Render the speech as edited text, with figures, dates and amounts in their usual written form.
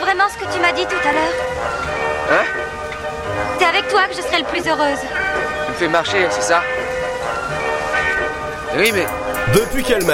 vraiment ce que tu m'as dit tout à l'heure? Hein? C'est avec toi que je serai le plus heureuse. Tu me fais marcher, c'est ça? Oui, mais... Depuis qu'elle